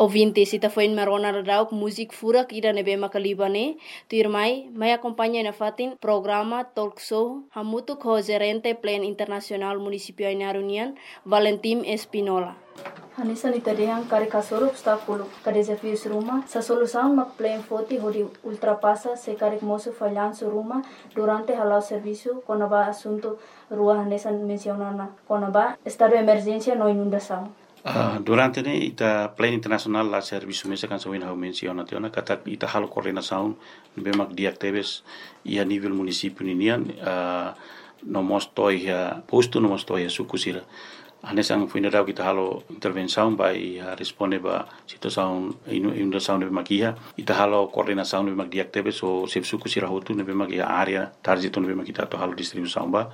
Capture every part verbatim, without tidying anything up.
Ouvintes, ita foi marona radau música fura ira nebe makalibane, tu irmai, mai acompanha na fatin programa talk show hamutu ko gerente plan internasional municipio Ainarunian, Valentim Espinola. Hanisa nitadehang kari kasoro obstáculo, ka desafios ruma, sa solução mak plan foti hodi ultrapassa se kari moço falhanço ruma durante halau serviço quando ba assunto rua hanesa mencionana, quando ba estado de emergência no inundação. Uh, durante ne ita plan internasional la serviço mesa kan sawin hau menciona tiona kata ita halo coordenação bemak diactebes e a nível município ninian uh, no mostoi ya posto no mostoi ya sukusira anesang fuinarau kita halo intervenção vai uh, responde ba situação inundação de makia ita halo coordenação bemak diactebes o sep sukusira hotu ne bemak ya area target no bemak kita to halo distribuição ba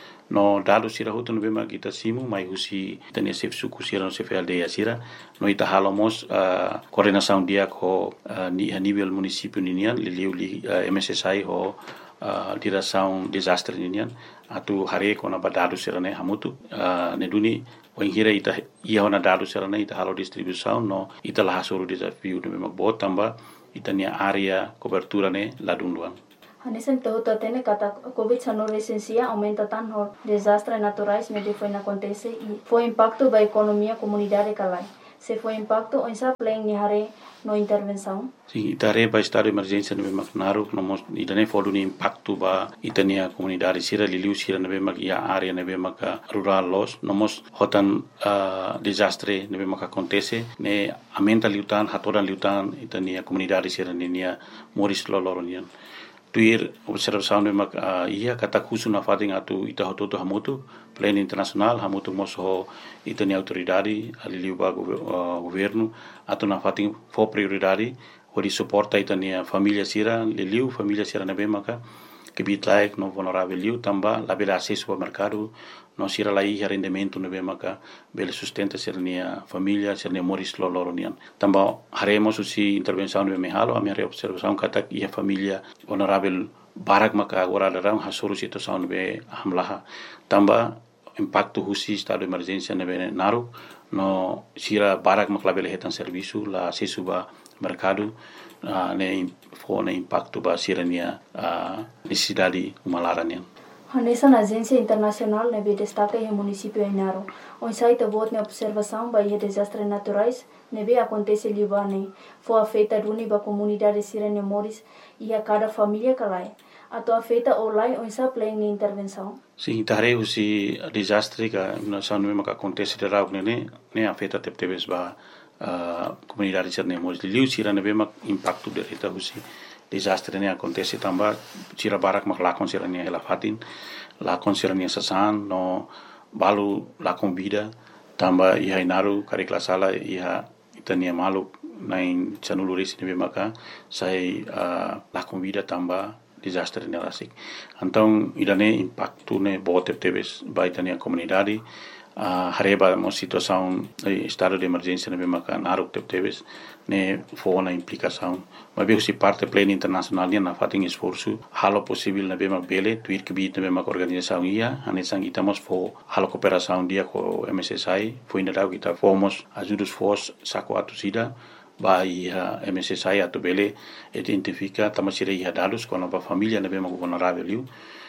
no dado sira hutu no bema kita simu mai husi tania sef suku sira no sef aldea sira no ita halomos uh, coordenação dia ko uh, ni a nível município ninian liliu li uh, M S S I ho uh, direção desastre ninian atu hare ko na badado sira ne hamutu uh, ne duni o hira ita ia ona dado sira ne ita halo distribuição no ita la hasuru desafio no bema botamba ita ni area cobertura ne ladunduan. Hanesan tahu tatene kata COVID dezenove licencia aumenta tan hor desastres naturais me foi na acontece e foi impacto ba economia comunidade kalai. Se foi impacto on sa plan ni hare no intervenção. Sim, itare ba estado de emergência no bemak naru no mos idane fodu ni impacto ba itania comunidade sira liliu sira no bemak ia area no bemak rural los no mos hotan uh, desastre no bemak acontece ne aumenta liutan hatoran liutan itania comunidade sira nia moris loloronian. Tuir observação de mak uh, ia kata khusu na fating atu ita hototo hamutu plan internasional hamutu moso itani autoridade ali ba uh, governo atu na fating fo prioridade hori suporta itani família sira liliu família sira na bemaka que bitlaik no vulnerável liu tamba la bela acesso ao mercado no sira la ia rendimento no bemaka bela sustenta sernia família sernia moris loloronian tamba haremos usi intervenção no mehalo a minha observação kata ia família vulnerável barak maka agora darang hasuru situação no be hamlaha tamba impacto husi estado de emergência no be naru no sira barak makla bela hetan serviço la acesso ba mercado uh, ne fo ne impacto ba sirania uh, necessidade humalaranian. Hanesa na agência internacional ne destaca em município Ainaro. On site vote ne observação ba ia desastres naturais ne be acontece libane. Fo afeta duni ba comunidade sirania moris e a cada família kalai. Ato afeta olai on sa plan ni intervenção. Sim, tare usi desastre ka na sanu me ka acontece de rau ne ne afeta tep tebes ba Uh, comunidade sirne moris liu sira ne bema impacto de reta husi desastre ne acontece tamba sira barak mak lakon sira ne hela fatin lakon sira ne sasan no balu lakon vida tamba iha inaru kari klasala iha itania malu nain chanuluris ne bema ka sai uh, lakon vida tamba desastre ne rasik então idane impacto ne bote tebes ba itania comunidade Uh, hareba mo situação eh, estado de emergência na bema kan aruk tep tebes ne fo na implicação mas bem se parte pleno internacional na fating esforço halo possível na bema bele tuir que bit na bema organização ia anesang itamos fo halo cooperação dia com M S S I foi na dau kita fomos ajudos fos saco atusida ba ia M S S I atu bele identifica tamasira ia dados com a família na bema vulnerável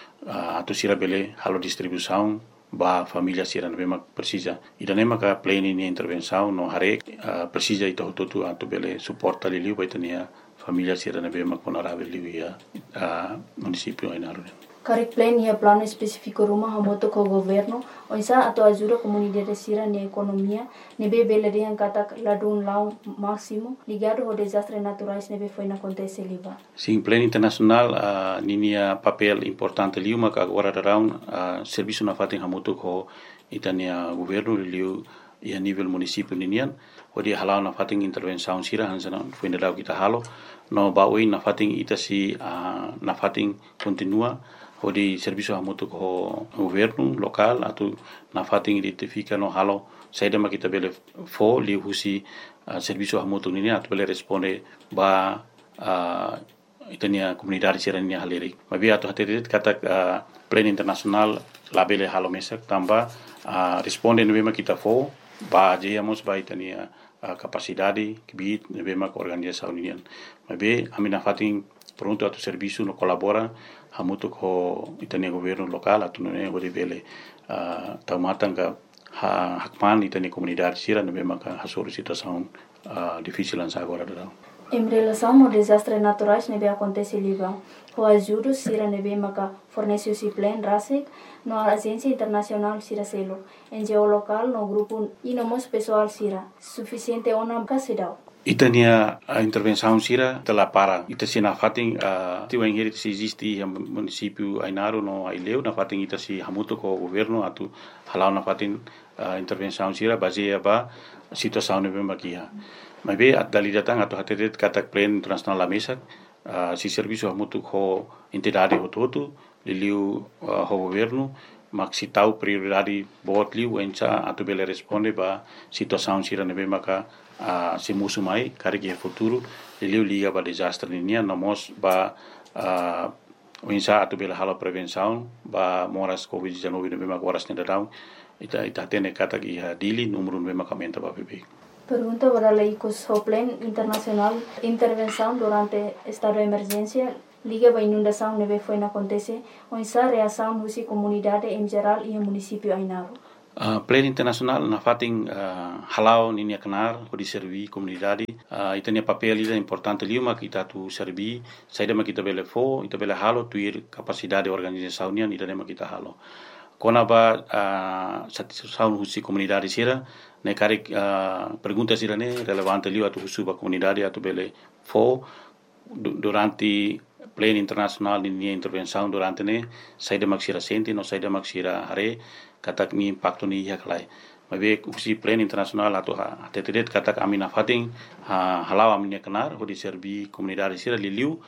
uh, atusira bele halo distribuição ba família sira na bema precisa idane maka plane ni intervenção no hare uh, precisa ito tutu atu bele suporta liliu ba itania família sira na bema vulnerável liu ia uh, município Ainaro. Karek plan ia plano específico rumah hamoto ko governo onsa ato ajuda comunidade sira ni economia nebe bele de kata ladun lau máximo ligado ao desastres naturais nebe foi na acontece liva. Sim, plano internacional uh, ninia papel importante liu maka agora darão uh, serviço na fatin hamoto ko itania governo liu ia nível município ninian odi halau na fatin intervenção sira hansana foi na kita halo no baui na fatin itasi uh, na fatin continua odi serviço hamoto ko governo local atu na fating identifica no halo saida makita bele fo li husi uh, serviço hamoto ni atu bele responde ba uh, itania comunidade serania haleri mabi atu haterit kata uh, plan international labele halo mesak tamba uh, responde no bema kita fo ba jeyamos ba itania uh, capacidade que bit nebe mak organização union mabe amina fatin pronto atu serviço no colabora hamuto ko itania governo local atu no nego de bele uh, taumatanga ha hakman itania comunidade sira nebe mak hasor situação uh, difícil ansa agora da. Em relação ao desastres naturais nebe acontece Líbano, o ajuda sira nebe maka fornece o plan rasik no agência internacional sira selo, em geolocal no grupo e no mos pessoal sira, suficiente ona kasidau. Itania a intervenção sira tela para ita sina fating a uh, tiwen heri se existe o município Ainaro no Aileu na fating ita si hamuto ko governo atu halau na fating uh, intervenção sira baseia ba situação nebe makia. Mas bem, a dalidatang atau hatirit katak plan internasional la mesa, uh, si serviço hamutu ho entidade hototu, liliu uh, ho governo, mak si tau prioridade bot liu enca atau bele responde ba situação sira nebe maka uh, si musu mai kari ke futuro liliu liga ba desastre ninia namos ba uh, enca atau bele hala prevenção ba moras covid dezenove nebe maka horas nedadau ita ita tene katak iha dili número nebe maka menta ba bebê. Pergunta para la I C O S o Plan Internacional Intervenção durante estado de emergência liga para inundação neve foi na acontece ou essa reação husi comunidade em geral e o município Ainaro. Uh, Plan Internacional na fating uh, halau ninia kenar ko di servi comunidade uh, itania papel ida importante liuma kita tu servi saida ma kita bele fo ita bele halo tuir capacidade organização nia ida ma kita halo kona ba uh, satisfação husi comunidade sira ne kari uh, pergunta sira ne relevante liu atu husu ba comunidade atu bele fo durante Plan Internacional ninia intervenção durante ne saida maksira senti no saida maksira hare katak ni impacto ni ya kalai mabe usi Plan Internacional atau ha tetedet katak amina fating ha halau amina kenar ho di servi comunidade sira liliu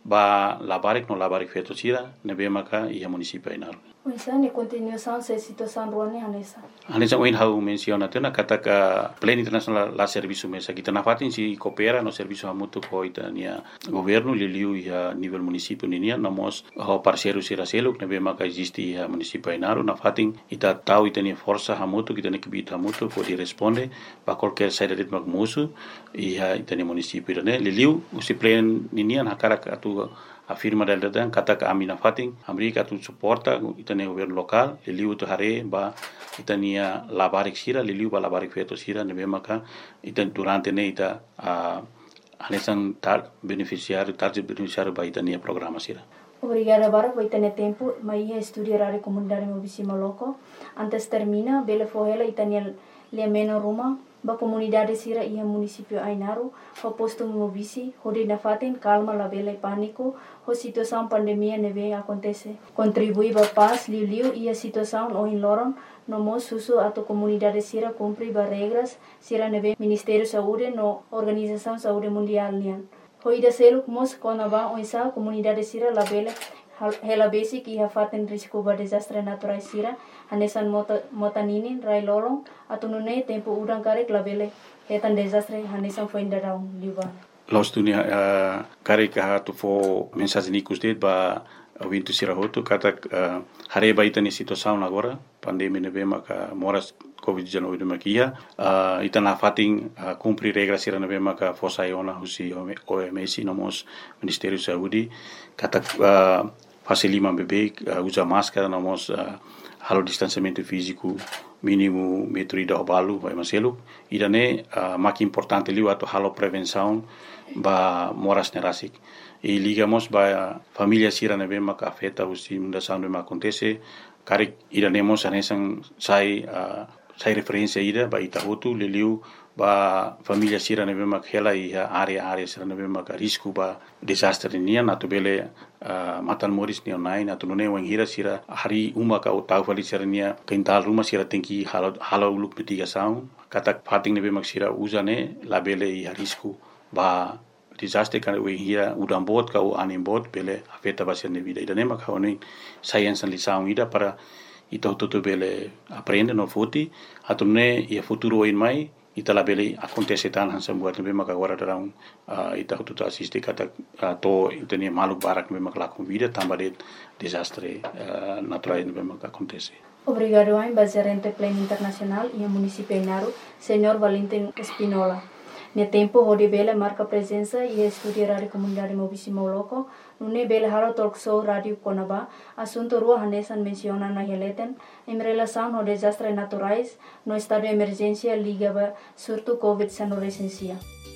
ba labarik no labarik feto sira nebe maka ia municipio Ainaro. Oisa ni continuação se situação ruani hanesa. Hanesa oin hau menciona tena katak Plan Internacional la serviço mesa kita na fatin si coopera no serviço hamutu ko itania governo liliu ia nível municipio ninia namos ho parceiro sira seluk nebe maka existe ia municipio Ainaro na fatin ita tau itania força hamutu kita ne kibita hamutu ko di responde ba qualquer saída de magmusu ia itania municipio ne liliu usi plan ninia na karak atu afirma del datang kata ka amina fating Amerika tu suporta itania governo local liliu tu hare ba itania labarik sira liliu ba labarik feto sira nebe maka itan durante ne ita uh, anesan tar beneficiário target beneficiário ba itania programa sira. Obrigada para por ter tempo, mas ia estudar a comunidade movíssima loco. Antes termina, bele fohela itania le meno ruma ba comunidade sira ia município Ainaro, ho posto movisi, hode na faten calma la bele pânico, ho situação pandemia neve acontece. Contribui ba paz liu liu ia situação o in loron, no mo susu atau comunidade sira cumpri ba regras sira neve Ministério Saúde no Organização Saúde Mundial nian. Ho ida seluk mos kona ba o isa comunidade sira la bele hela basic ia faten risco ba desastre natural sira hanesan mota motaninin rai lolong atau nune tempo udang karek labele hetan desastre hanesan foi indarau liba Los dunia uh, karek ha tu fo mensagem nikus det ba wintu sira hotu kata uh, hare ba itani situação agora pandemia nebe maka moras covid dezenove de makia uh, itana fating uh, cumprir regras sira nebe maka fosa iona husi O M S nomos Ministério Saúde kata uh, fase lima bebê uh, usa máscara nomos uh, halo distanciamento físico mínimo metro ida obalu vai maselu idane uh, mak importante liu atau halo prevenção ba moras nerasik e ligamos ba família sira nebe maka afeta usi mundação de acontece karik idanemos anesan sai uh, sai referência ida ba itahutu liliu ba família sira nebe mak hela ia area area sira nebe mak risco ba desastre nia natu bele uh, matan moris ni online atu none wang hira sira hari uma ka tau fali sira nia kental rumah sira tengki halo halo uluk mitigação kata fating nebe mak sira usane la bele ia risco ba desastre kan we hira udam bot ka u anim bot bele afeta ba sira vida ida nema ka oni science lição ida para ita tutu bele aprende no futi atumne ia futuro in mai ita la bele acontece tan hansa buat nebe maka agora darang uh, ita tutu assiste kata uh, to itania maluk barak nebe maka lakum vida tambah de desastre uh, natural nebe maka acontece Obrigado ao gerente Plano Internacional e ao município Inaru, senhor Valentim Espinola. No tempo, onde bela marca presença e estudia rádio comunidade Mobissimo Loco, no bela halo talk show rádio Conaba, assunto rua hanesan menciona na heleten, em relação ao desastres naturais, no estado de emergência ligava surto Covid-19 recensia.